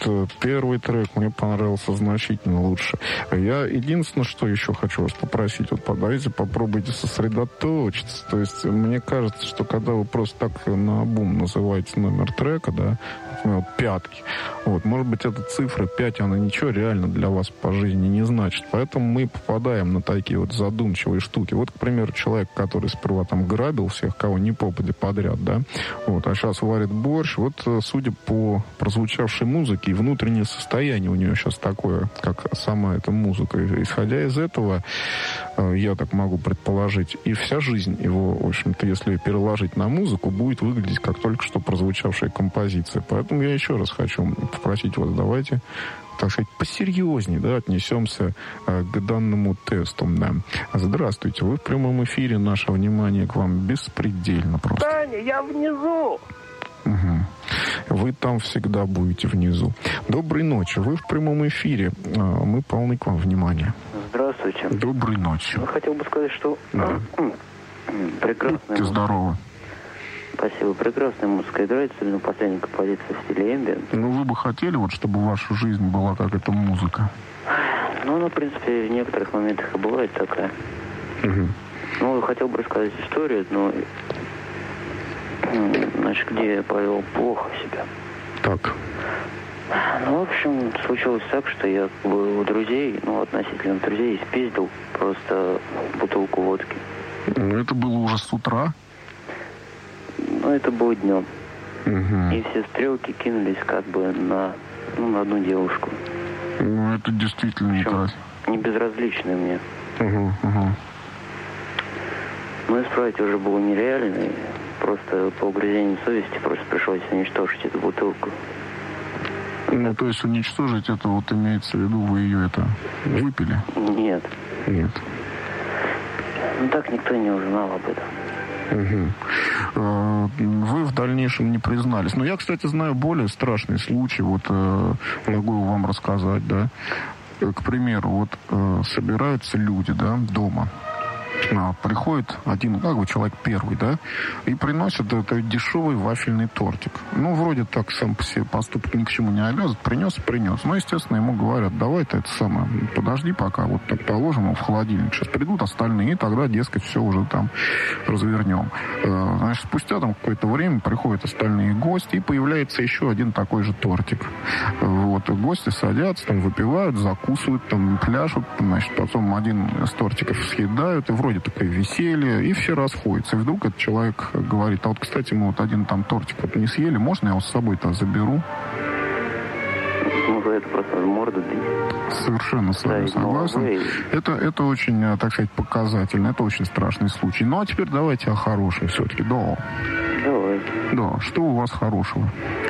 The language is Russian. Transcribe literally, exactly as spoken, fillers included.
первый трек мне понравился значительно лучше. Я единственное, что еще хочу вас попросить, вот подайте, попробуйте сосредоточиться. То есть мне кажется, что когда вы просто так наобум называете номер трека, да, вот, пятый, вот, может быть, эта цифра пять, она ничего реально для вас по жизни не значит. Поэтому мы попадаем на такие вот задумчивые штуки. Вот, к примеру, человек, который сперва там грабил всех, кого не попадя подряд, да, вот, а сейчас варит борщ. Вот, судя по прозвучавшей музыке, и внутреннее состояние у нее сейчас такое, как сама эта музыка. Исходя из этого, я так могу предположить, и вся жизнь его, в общем-то, если переложить на музыку, будет выглядеть как только что прозвучавшая композиция. Поэтому я еще раз хочу попросить вас, давайте, так сказать, посерьезнее, да, отнесемся э, к данному тесту. Да. Здравствуйте, вы в прямом эфире, наше внимание к вам беспредельно просто. Таня, я внизу! Угу. Вы там всегда будете внизу. Доброй ночи, вы в прямом эфире, э, мы полны к вам внимания. Здравствуйте. Доброй ночи. Я хотел бы сказать, что да. прекрасная... Ты здорово. Спасибо. Прекрасная музыка играет, особенно последняя композиция в стиле эмбиент. Ну, вы бы хотели, вот, чтобы ваша жизнь была как эта музыка? Ну, она, в принципе, в некоторых моментах и бывает такая. Угу. Ну, хотел бы рассказать историю, но... Значит, где я повел плохо себя. Так. Ну, в общем, случилось так, что я был у друзей, ну, относительно друзей, спиздил просто бутылку водки. Ну, это было уже с утра? Ну, это было днем. Угу. И все стрелки кинулись как бы на, ну, на одну девушку. Ну, это действительно некрасиво. Не безразличная мне. Угу, угу. Но исправить уже было нереально. И просто по угрызению совести просто пришлось уничтожить эту бутылку. Ну, то есть уничтожить это, вот имеется в виду, вы ее это выпили? Нет. Нет. Ну, так никто не узнал об этом. Угу. Вы в дальнейшем не признались. Но я, кстати, знаю более страшный случай. Вот могу вам рассказать, да. К примеру, вот собираются люди, да, дома. Приходит один, как бы человек первый, да, и приносит это дешевый вафельный тортик. Ну, вроде так сам по себе поступок ни к чему не обязан. Принес и принес. Ну, естественно, ему говорят, давай-то это самое, подожди пока, вот так положим его в холодильник. Сейчас придут остальные, и тогда, дескать, все уже там развернем. Значит, спустя там какое-то время приходят остальные гости, и появляется еще один такой же тортик. Вот, и гости садятся, там, выпивают, закусывают, там, пляшут, значит, потом один из тортиков съедают, и вроде такое веселье, и все расходятся. И вдруг этот человек говорит, а вот, кстати, мы вот один там тортик вот не съели, можно я его с собой-то заберу? Ну, за это просто в морду бить. Совершенно с вами согласен. Это, это очень, так сказать, показательно, это очень страшный случай. Ну, а теперь давайте о хорошем все-таки. Да. Давай. Да, что у вас хорошего?